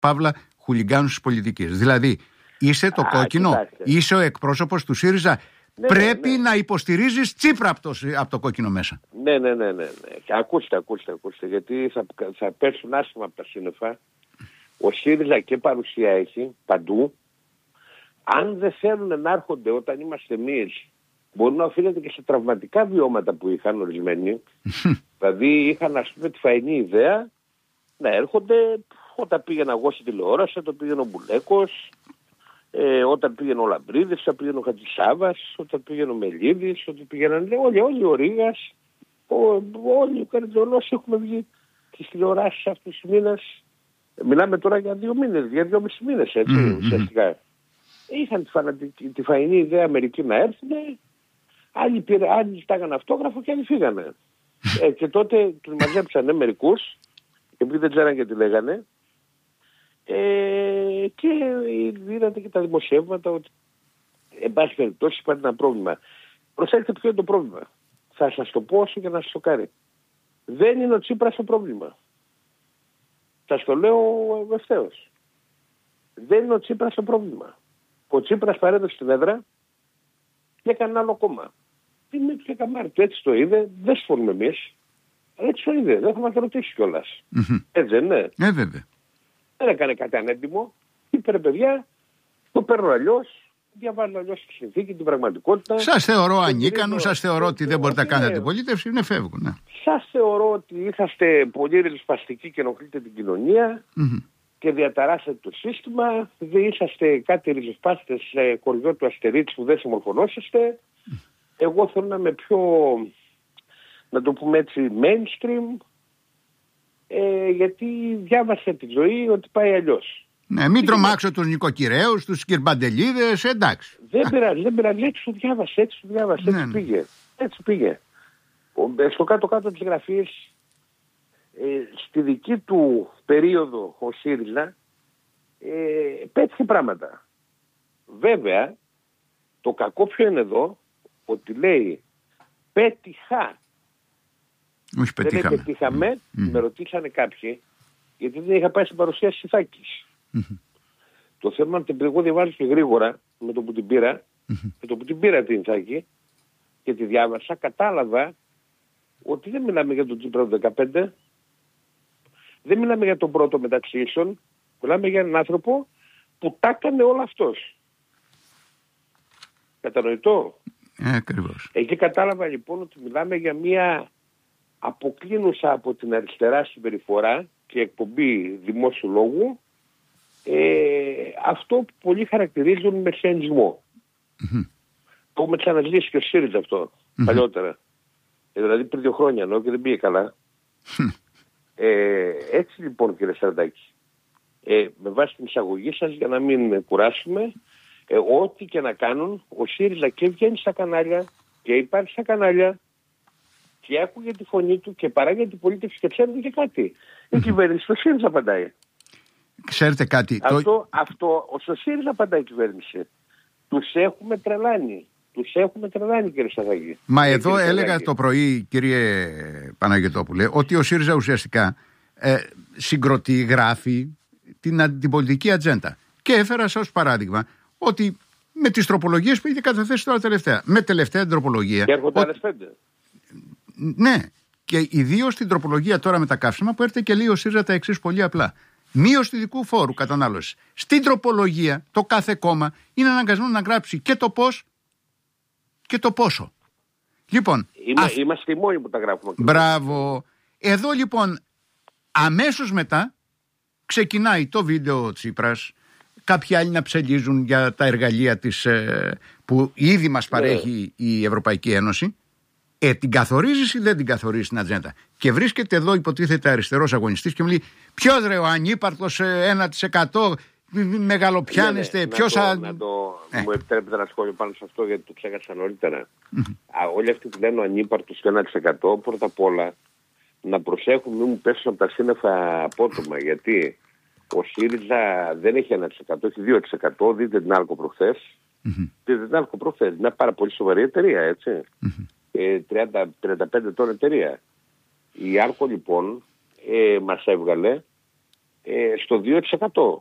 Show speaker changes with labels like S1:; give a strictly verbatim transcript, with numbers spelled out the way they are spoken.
S1: παύλα χουλιγκάνους της πολιτικής. Δηλαδή, είσαι το Α, κόκκινο, κοιτάξτε. Είσαι ο εκπρόσωπος του ΣΥΡΙΖΑ. Ναι, πρέπει ναι, ναι. να υποστηρίζεις Τσίπρα από το, από το κόκκινο μέσα.
S2: Ναι, ναι, ναι, ναι, ναι. Ακούστε, ακούστε, ακούστε. Γιατί θα, θα πέσουν άσχημα από τα σύννεφα. Ο ΣΥΡΙΖΑ και παρουσία έχει παντού. Αν δεν θέλουν να έρχονται όταν είμαστε εμείς, μπορεί να οφείλεται και σε τραυματικά βιώματα που είχαν ορισμένοι. Δηλαδή είχαν, ας πούμε, τη φαϊνή ιδέα να έρχονται όταν πήγαινε εγώ στην τηλεόραση, όταν πήγαινε ο Μπουλέκος, ε, όταν πήγαινε ο Λαμπρίδης, όταν πήγαινε ο Χατζησάβας, όταν πήγαινε ο Μελίδης, όταν πήγαιναν όλοι, όλοι ο Ρήγας, όλοι οι καρδιολόγοι έχουμε βγει στις τηλεοράσεις αυτούς τους μήνες. Μιλάμε τώρα για δύο μήνες, για δυόμισι μήνες, έτσι, mm-hmm. ουσιαστικά. Είχαν τη, φανατική, τη φαϊνή ιδέα μερικοί να έρθουν, άλλοι, πήρε, άλλοι ζητάγαν αυτόγραφο και άλλοι φύγανε. ε, και τότε τους μαζέψανε μερικούς, επειδή δεν ξέραν και τι λέγανε, ε, και είδατε και τα δημοσιεύματα ότι εν πάση περιπτώσει υπάρχει ένα πρόβλημα. Προσέξτε ποιο είναι το πρόβλημα. Θα σας το πω όσο και να σας το κάνει. Δεν είναι ο Τσίπρας το πρόβλημα. Σας το λέω ευθέως. Δεν είναι ο Τσίπρας το πρόβλημα. Ο Τσίπρας παρέδωσε την έδρα και έκανε άλλο κόμμα. Τι είναι και καμάρι του, έτσι το είδε, δεν συμφωνούμε εμείς. Έτσι το είδε, δεν θα μας ρωτήσει κιόλας. Mm-hmm. Έτσι δεν είναι.
S1: Ε, βέβαια.
S2: Δεν έκανε κάτι ανέντιμο. Είπε ρε παιδιά, το παίρνω αλλιώς, διαβάζω αλλιώς τη συνθήκη, την πραγματικότητα.
S1: Σας θεωρώ ανίκανους, σας θεωρώ ότι δεν μπορείτε να κάνετε αντιπολίτευση, είναι φεύγουν. Ναι.
S2: Σας θεωρώ ότι είσαστε πολύ ριζοσπαστικοί και ενοχλείτε την κοινωνία. Mm-hmm. Και διαταράσσετε το σύστημα, δεν είσαστε κάτι ριζοσπάστες σε κοριό του Αστερίτσι που δεν συμμορφωνόσαστε. Εγώ θέλω να είμαι πιο, να το πούμε έτσι, mainstream, ε, γιατί διάβασα τη ζωή ότι πάει αλλιώς.
S1: Ναι, μην τρομάξω τους νοικοκυρέους, τους κυρμπαντελίδες, εντάξει.
S2: Δεν πειράζει, δεν πειράζει, έτσι σου διάβασε, έτσι σου διάβασε, έτσι ναι, πήγε. Έτσι πήγε. Στο κάτω-κάτω της γραφής, Ε, στη δική του περίοδο ο ΣΥΡΙΖΑ ε, πέτυχε πράγματα. Βέβαια το κακό ποιο είναι εδώ, ότι λέει πέτυχα.
S1: Όχι πετύχαμε.
S2: Δεν πετύχαμε, mm. με ρωτήσανε κάποιοι, γιατί δεν είχα πάει στην παρουσίαση Ιθάκης. Mm-hmm. Το θέμα είναι ότι εγώ διαβάζω και γρήγορα με το που την πήρα, mm-hmm. με το που την πήρα την Ιθάκη και τη διάβασα, κατάλαβα ότι δεν μιλάμε για τον Τσίπρα του δεκαπέντε. Δεν μιλάμε για τον πρώτο μεταξύ ίσων, μιλάμε για έναν άνθρωπο που τα έκανε όλο αυτός. Κατανοητό.
S1: Ε, ακριβώς.
S2: Εκεί κατάλαβα λοιπόν ότι μιλάμε για μια αποκλίνουσα από την αριστερά συμπεριφορά και εκπομπή δημόσιου λόγου, ε, αυτό που πολλοί χαρακτηρίζουν μεσαιανισμό. Mm-hmm. Το έχουμε ξαναζήσει και ο ΣΥΡΙΖΑ αυτό mm-hmm. παλιότερα. Ε, δηλαδή πριν δύο χρόνια ενώ και δεν πήγε καλά. Ε, έτσι λοιπόν κύριε Σαραντάκη, ε, με βάση την εισαγωγή σας για να μην κουράσουμε, ε, ό,τι και να κάνουν ο ΣΥΡΙΖΑ και βγαίνει στα κανάλια και υπάρχει στα κανάλια και άκουγε τη φωνή του και παράγει την πολίτευση και ξέρετε και κάτι. Η κυβέρνηση στο ΣΥΡΙΖΑ απαντάει.
S1: Ξέρετε κάτι.
S2: Αυτό,
S1: το...
S2: αυτό στο ΣΥΡΙΖΑ απαντάει η κυβέρνηση. Τους έχουμε τρελάνει. Τους έχουμε τρελάνει κύριε Σαραντάκη.
S1: Μα ε, εδώ έλεγα Σαραντάκη. Το πρωί κύριε Παναγιωτόπουλε ότι ο ΣΥΡΙΖΑ ουσιαστικά ε, συγκροτεί, γράφει την, την πολιτική ατζέντα. Και έφερα ως παράδειγμα ότι με τις τροπολογίες που είχε καταθέσει τώρα τελευταία, με τελευταία τροπολογία.
S2: Και έρχονται άλλες πέντε.
S1: Ναι, και ιδίως την τροπολογία τώρα με τα καύσιμα που έρχεται και λέει ο ΣΥΡΙΖΑ τα εξής πολύ απλά. Μείωση του ειδικού φόρου κατανάλωση. Στην τροπολογία το κάθε κόμμα είναι αναγκασμένο να γράψει και το πώς και το πόσο. Λοιπόν,
S2: Είμα, αυ... είμαστε οι μόνοι που τα γράφουμε.
S1: Μπράβο. Εδώ λοιπόν αμέσως μετά ξεκινάει το βίντεο Τσίπρας, κάποιοι άλλοι να ψελίζουν για τα εργαλεία της, ε, που ήδη μας παρέχει yeah. η Ευρωπαϊκή Ένωση. Ε, την καθορίζεις ή δεν την καθορίζεις την ατζέντα. Και βρίσκεται εδώ υποτίθεται αριστερός αγωνιστής και μου λέει ποιος ρε ο ανύπαρτος ένα τοις εκατό μεγαλοπιάνεστε, ναι, ναι, ποιος... Να το,
S2: να το ε. μου επιτρέπετε ένα σχόλιο πάνω σε αυτό γιατί το ξέχασα νωρίτερα. Mm-hmm. Α, όλοι αυτοί που λένε ο ανύπαρτος και ένα τοις εκατό πρώτα απ' όλα να προσέχουν μην μου πέσουν από τα σύννεφα απότομα γιατί ο ΣΥΡΙΖΑ δεν έχει ένα τοις εκατό, έχει δύο τοις εκατό, δείτε την Άλκο προχθές. Mm-hmm. Δείτε την Άλκο προχθές, μια πάρα πολύ σοβαρή εταιρεία έτσι. Mm-hmm. Ε, τριάντα με τριάντα πέντε ετών εταιρεία. Η Άρκο λοιπόν ε, μας έβγαλε ε, στο δύο τοις εκατό.